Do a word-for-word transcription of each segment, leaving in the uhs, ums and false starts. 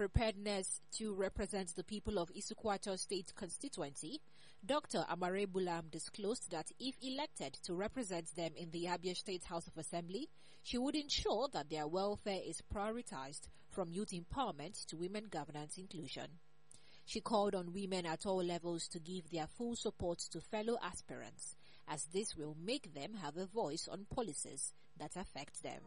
preparedness to represent the people of Isukwato State constituency, Doctor Amare Bulam disclosed that if elected to represent them in the Abia State House of Assembly, she would ensure that their welfare is prioritized from youth empowerment to women governance inclusion. She called on women at all levels to give their full support to fellow aspirants, as this will make them have a voice on policies that affect them.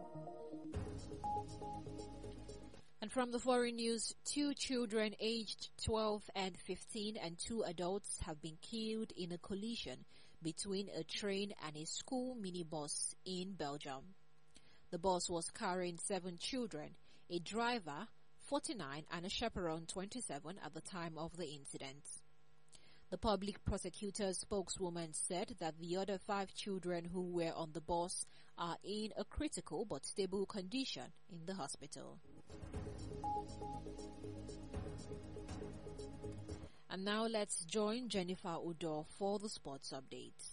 And from the foreign news, two children aged twelve and fifteen and two adults have been killed in a collision between a train and a school minibus in Belgium. The bus was carrying seven children, a driver, forty-nine, and a chaperone, twenty-seven, at the time of the incident. The public prosecutor's spokeswoman said that the other five children who were on the bus are in a critical but stable condition in the hospital. And now let's join Jennifer Udo for the sports updates.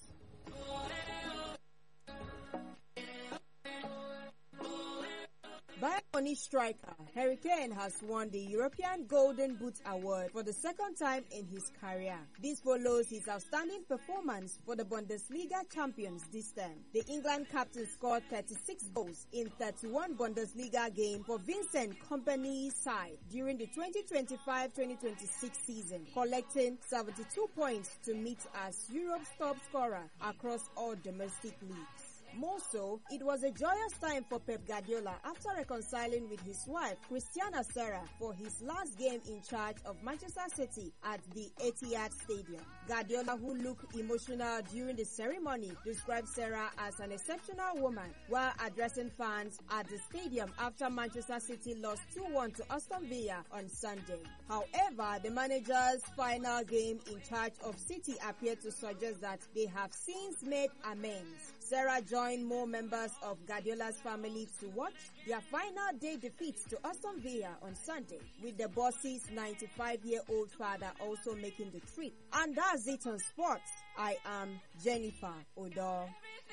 Bayern Munich striker Harry Kane has won the European Golden Boot Award for the second time in his career. This follows his outstanding performance for the Bundesliga champions this term. The England captain scored thirty-six goals in thirty-one Bundesliga games for Vincent Kompany's side during the twenty twenty-five twenty twenty-six season, collecting seventy-two points to meet as Europe's top scorer across all domestic leagues. More so, it was a joyous time for Pep Guardiola after reconciling with his wife, Christiana Serra, for his last game in charge of Manchester City at the Etihad Stadium. Guardiola, who looked emotional during the ceremony, described Serra as an exceptional woman while addressing fans at the stadium after Manchester City lost two one to Aston Villa on Sunday. However, the manager's final game in charge of City appeared to suggest that they have since made amends. Serra joined more members of Guardiola's family to watch their final day defeat to Aston Villa on Sunday, with the boss's ninety-five-year-old father also making the trip. And that's it on sports. I am Jennifer Odor.